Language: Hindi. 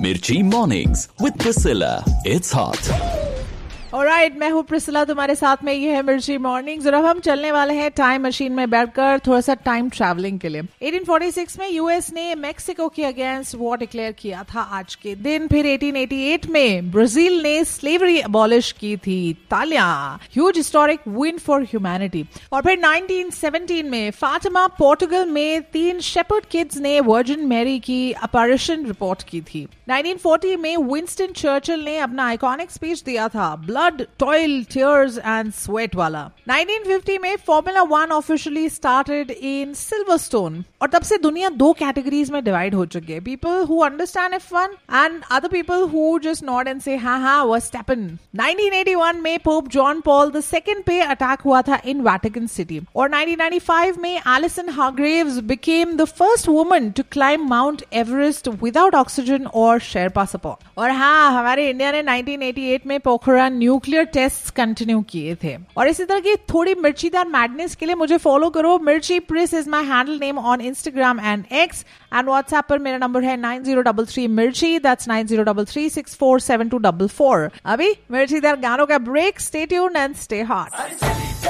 Mirchi Mornings with Priscilla. It's hot. Alright, मैं हूँ प्रिसिला, तुम्हारे साथ में ये है मिर्ची मॉर्निंग्स और अब हम चलने वाले हैं टाइम मशीन में बैठकर थोड़ा सा टाइम ट्रैवलिंग के लिए। 1846 में यूएस ने मेक्सिको के अगेंस्ट वॉर डिक्लेयर किया था आज के दिन। फिर 1888 में ब्राजील ने स्लेवरी अबॉलिश की थी। तालियां, huge historic win for humanity. और फिर 1917 में फातिमा पोर्टुगल में 3 शेपर्ड किड्स ने वर्जिन मैरी की अपैरिशन रिपोर्ट की थी। 1940 में विंस्टन चर्चिल ने अपना आइकॉनिक स्पीच दिया था, blood, toil, tears and sweat वाला। 1950 में formula 1 officially started in Silverstone और तब से दुनिया 2 कैटेगरीज में डिवाइड हो चुकी है, people who understand F1 and other people who just Nord and से हाँ वर्स्टैपेन। 1981 में पोप जॉन पॉल II पे अटैक हुआ था इन वेटिकन सिटी और 1995 में Allison हार्ग्रेव्स became the first woman to climb mount Everest without oxygen और शेरपा सपोर्ट। और हाँ, हमारे इंडिया ने 1988 में पोखरण न्यूक्लियर टेस्ट कंटिन्यू किए थे। और इसी तरह की थोड़ी मिर्चीदार मैडनेस के लिए मुझे फॉलो करो। मिर्ची प्रिस is my handle name on Instagram and x and WhatsApp पर मेरा नंबर है 9033 मिर्ची, दैट्स 9033647244। अभी मिर्चीदार गानों का break, stay tuned and stay hot.